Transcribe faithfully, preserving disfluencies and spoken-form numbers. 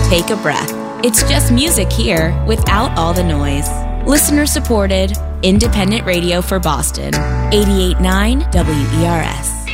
take a breath. It's just music here without all the noise. Listener supported, independent radio for Boston. eighty-eight point nine W E R S.